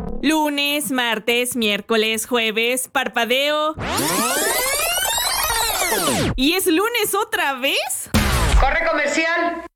Lunes, martes, miércoles, jueves, parpadeo. ¿Y es lunes otra vez? ¡Corre comercial!